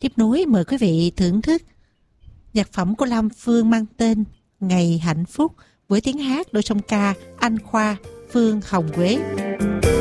Tiếp nối mời quý vị thưởng thức nhạc phẩm của Lam Phương mang tên Ngày Hạnh Phúc với tiếng hát đôi song ca Anh Khoa, Phương Hồng Quế.